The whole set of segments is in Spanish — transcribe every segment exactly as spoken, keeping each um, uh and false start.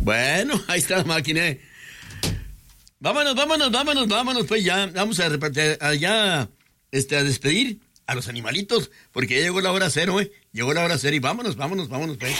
Bueno, ahí está la máquina. Vámonos, vámonos, vámonos, vámonos, pues ya, vamos a repartir, allá, este, a despedir a los animalitos, porque ya llegó la hora cero, eh, llegó la hora cero y vámonos, vámonos, vámonos, pues.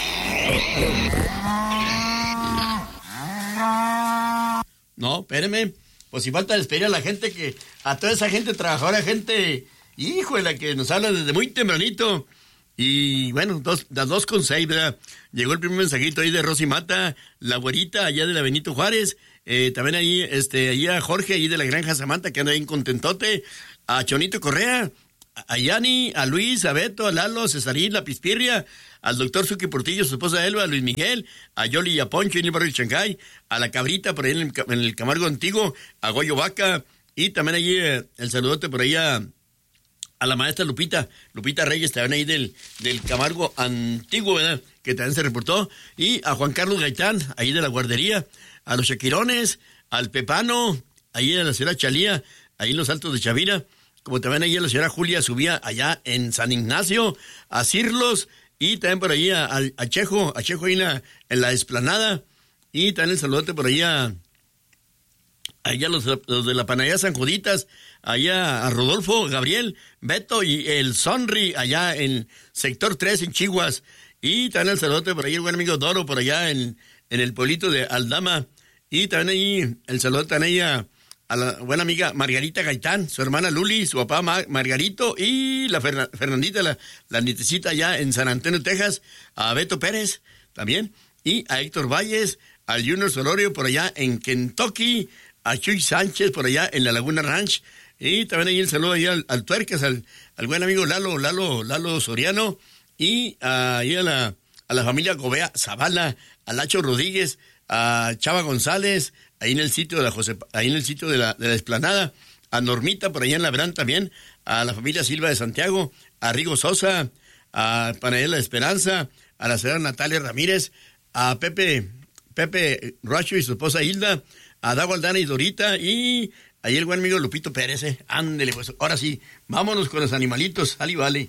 No, espérame, pues si falta despedir a la gente que, a toda esa gente trabajadora, gente, hijo de la que nos habla desde muy tempranito. Y bueno, dos, las dos con seis, ¿verdad? Llegó el primer mensajito ahí de Rosy Mata, la güerita allá de la Benito Juárez, eh, también ahí, este, ahí a Jorge, ahí de la Granja Samantha, que anda ahí en contentote, a Chonito Correa, a Yani, a Luis, a Beto, a Lalo, a Cesarín, la Pispirria, al doctor Suki Portillo, su esposa Elba, a Luis Miguel, a Yoli y a Poncho en el barrio de Chancay, a la Cabrita por ahí en el, en el Camargo Antiguo, a Goyo Vaca, y también allí eh, el saludote por ahí a... a la maestra Lupita, Lupita Reyes, también ahí del, del Camargo Antiguo, ¿verdad? Que también se reportó. Y a Juan Carlos Gaitán, ahí de la guardería. A los Shaquirones, al Pepano, ahí a la señora Chalía, ahí en los Altos de Chavira. Como también ahí a la señora Julia Subía, allá en San Ignacio. A Cirlos, y también por ahí a, a, a Chejo, a Chejo ahí en la, en la Esplanada. Y también el saludote por ahí a... allá los, los de la Panadería San Juditas, allá a Rodolfo, Gabriel, Beto y el Sonri, allá en sector tres en Chihuas, y también el saludote por ahí el buen amigo Doro, por allá en, en el pueblito de Aldama, y también ahí el saludo también a, a la buena amiga Margarita Gaitán, su hermana Luli, su papá Ma- Margarito, y la Ferna- Fernandita, la, la nietecita allá en San Antonio, Texas, a Beto Pérez también, y a Héctor Valles, al Junior Solorio por allá en Kentucky, a Chuy Sánchez por allá en la Laguna Ranch, y también ahí el saludo ahí al, al Tuercas, al, al buen amigo Lalo, Lalo, Lalo Soriano, y uh, ahí a la, a la familia Gobea Zavala, a Lacho Rodríguez, a Chava González, ahí en el sitio de la José, ahí en el sitio de la, de la Esplanada, a Normita por allá en La Verán también, a la familia Silva de Santiago, a Rigo Sosa, a Panadela Esperanza, a la señora Natalia Ramírez, a Pepe, Pepe Roacho y su esposa Hilda, a Dago Aldana y Dorita, y ahí el buen amigo Lupito Pérez, eh. Ándele, pues, ahora sí, vámonos con los animalitos, sal y vale.